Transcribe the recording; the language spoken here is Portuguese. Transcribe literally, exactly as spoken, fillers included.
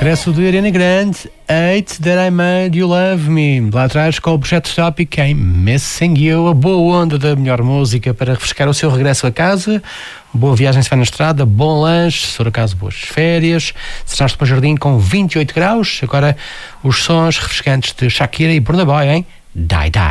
regresso de Ariana Grande, Hate That I Made You Love Me. Lá atrás com o projeto Topic em Missing You, a boa onda da melhor música para refrescar o seu regresso a casa. Boa viagem se vai na estrada, bom lanche, se for acaso boas férias. Serás para o jardim com vinte e oito graus. Agora os sons refrescantes de Shakira e Burna Boy em Die Die.